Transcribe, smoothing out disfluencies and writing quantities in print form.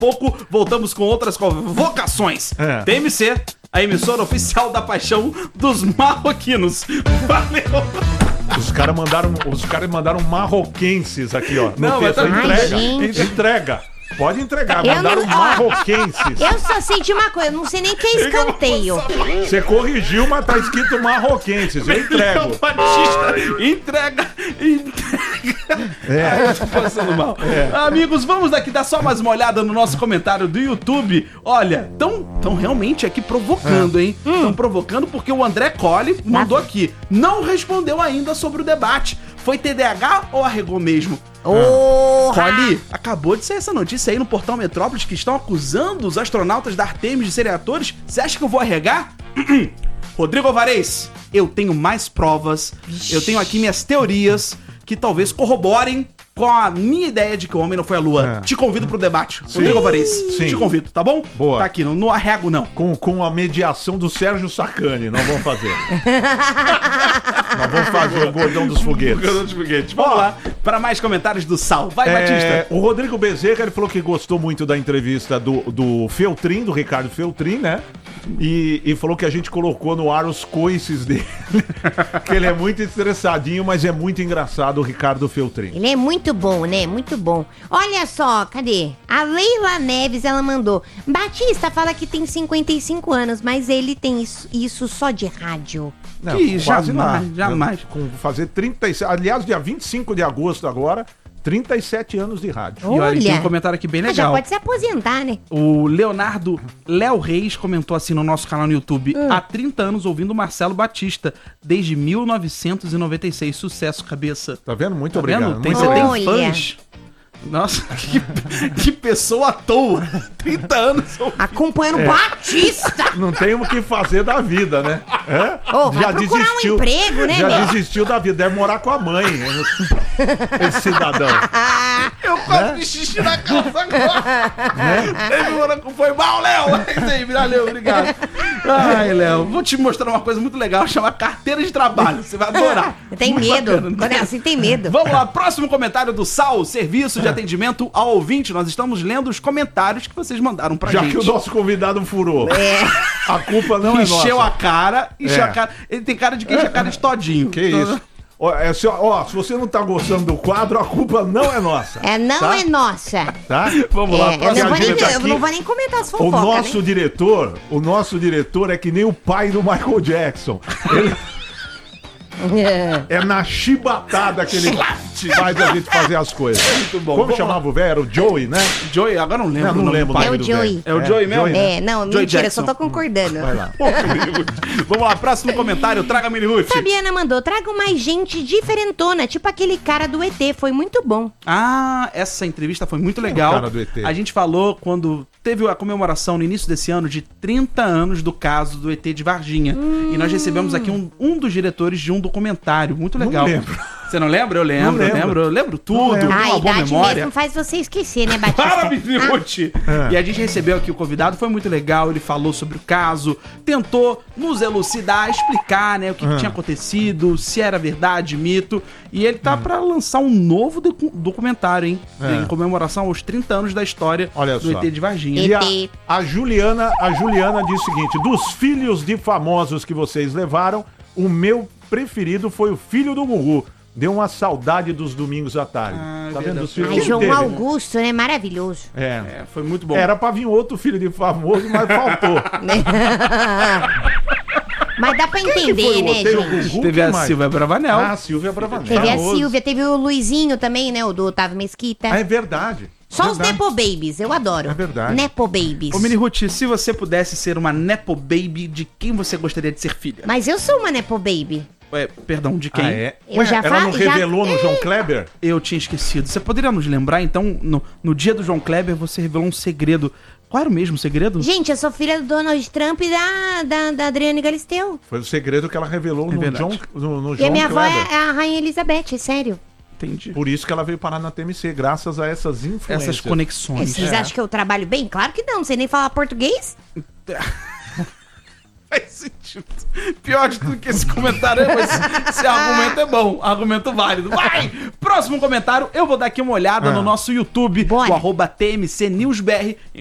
pouco voltamos com outras convocações. TMC, a emissora oficial da paixão dos marroquinos. Valeu! Os caras mandaram marroquenses aqui, ó. Não, mas tá... Entrega. Pode entregar, mandaram marroquenses. Eu só sei de uma coisa, eu não sei nem que é escanteio. Você corrigiu, mas tá escrito marroquenses. Eu entrego. Batista, entrega. Eu tô passando mal. Amigos, vamos daqui dar só mais uma olhada no nosso comentário do YouTube. Olha, tão realmente aqui provocando, hein? Estão provocando porque o André Colli mandou aqui. Não respondeu ainda sobre o debate. Foi TDAH ou arregou mesmo? Colli, acabou de sair essa notícia aí no Portal Metrópolis que estão acusando os astronautas da Artemis de serem atores. Você acha que eu vou arregar? Rodrigo Alvarez, eu tenho mais provas. Eu tenho aqui minhas teorias que talvez corroborem com a minha ideia de que o homem não foi à Lua. Te convido pro debate. Rodrigo Alvarez, te convido, tá bom? Boa. Tá aqui, não arrego não. Com a mediação do Sérgio Sacani, nós vamos fazer. Nós vamos fazer o Gordão dos Foguetes. Vamos lá, para mais comentários do Sal. Vai, Batista. O Rodrigo Bezerra, ele falou que gostou muito da entrevista do Feltrin, do Ricardo Feltrin, né? E falou que a gente colocou no ar os coices dele. Que ele é muito estressadinho, mas é muito engraçado, o Ricardo Feltrin. Ele é muito bom, né? Muito bom. Olha só, cadê? A Leila Neves, ela mandou. Batista fala que tem 55 anos, mas ele tem isso só de rádio. Não, quase jamais. Com fazer 37... Aliás, dia 25 de agosto agora... 37 anos de rádio. E olha, tem um comentário aqui bem legal. Já pode se aposentar, né? O Léo Reis comentou assim no nosso canal no YouTube. Há 30 anos ouvindo Marcelo Batista, desde 1996. Sucesso, cabeça. Tá vendo? Muito obrigado. Você tem fãs? Nossa, que pessoa à toa. 30 anos. Acompanhando Batista. Não tem o que fazer da vida, né? Já desistiu. Um emprego, né, já desistiu da vida. Deve morar com a mãe. Esse cidadão. Eu quase me xixi na calça agora. Deve morar com... Foi mal, Léo. É isso aí, valeu, obrigado. Ai, Léo, vou te mostrar uma coisa muito legal, chama carteira de trabalho. Você vai adorar. Tem medo. Bacana. Quando é assim, tem medo. Vamos lá, próximo comentário do Sal, serviço de atendimento ao ouvinte. Nós estamos lendo os comentários que vocês mandaram pra gente. Já que o nosso convidado furou. A culpa não é nossa. Encheu a cara. Ele tem cara de quem enche a cara de todinho. Que isso? Se você não tá gostando do quadro, a culpa não é nossa. Não é nossa. Tá? Vamos lá. Eu não vou nem comentar as fofocas. O nosso diretor é que nem o pai do Michael Jackson. Ele... É na chibatada que ele faz a gente fazer as coisas. Muito bom. Como chamava o velho? Era o Joey, né? Joey, agora não lembro. Não lembro. É o Joey. É o Joey mesmo? Não, Joey mentira, Jackson. eu só tô concordando. Vai lá. Vamos lá, próximo comentário, traga a Mini Ruth. Fabiana mandou, tragam mais gente diferentona, tipo aquele cara do ET, foi muito bom. Essa entrevista foi muito legal. Cara do ET. A gente falou quando teve a comemoração no início desse ano de 30 anos do caso do ET de Varginha. E nós recebemos aqui um dos diretores de um documentário muito legal. Não lembro. Você não lembra? Eu lembro tudo. Tenho uma boa memória. Mesmo faz você esquecer, né, Batista? Para, Bibiute! E a gente recebeu aqui o convidado, foi muito legal, ele falou sobre o caso, tentou nos elucidar, explicar, né, o que tinha acontecido, se era verdade, mito, e ele tá pra lançar um novo documentário, hein? Em comemoração aos 30 anos da história do ET de Varginha. E a Juliana disse o seguinte, dos filhos de famosos que vocês levaram, o meu preferido foi o filho do Gugu. Deu uma saudade dos domingos à tarde. Tá vendo? João Augusto, né? Maravilhoso. Foi muito bom. Era pra vir outro filho de famoso, mas faltou. Mas dá pra entender, né, gente? Teve a Silvia Bravanel. Silvia Bravanel. Teve a Silvia, teve o Luizinho também, né? O do Otávio Mesquita. É verdade. Só os Nepo Babies, eu adoro. É verdade. Nepo Babies. Ô, Mini Ruth, se você pudesse ser uma Nepo Baby, de quem você gostaria de ser filha? Mas eu sou uma Nepo Baby. Perdão, de quem? Ela não revelou no João Kleber? Eu tinha esquecido. Você poderia nos lembrar, então, no dia do João Kleber, você revelou um segredo. Qual era o mesmo segredo? Gente, eu sou filha do Donald Trump e da Adriane Galisteu. Foi o segredo que ela revelou no João Kleber. E a minha avó é a Rainha Elizabeth, é sério. Entendi. Por isso que ela veio parar na TMC, graças a essas influências. Essas conexões. Vocês acham que eu trabalho bem? Claro que não sei nem falar português. faz sentido. Pior de tudo que esse comentário é, mas esse argumento é bom, argumento válido. Vai! Próximo comentário, eu vou dar aqui uma olhada no nosso YouTube, Bora. o @TMCNewsBR.